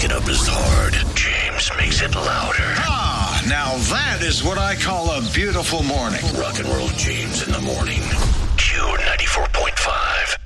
it up is hard. James makes it louder. Ah, now that is what I call a beautiful morning. Rock and Roll James in the morning. Q 94.5.